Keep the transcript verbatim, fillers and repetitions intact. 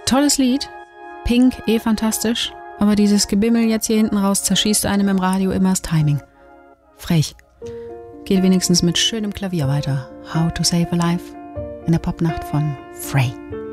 Tolles Lied, Pink, eh fantastisch, aber dieses Gebimmel jetzt hier hinten raus zerschießt einem im Radio immer das Timing. Frech. Geht wenigstens mit schönem Klavier weiter. How to Save a Life in der Popnacht von Frey.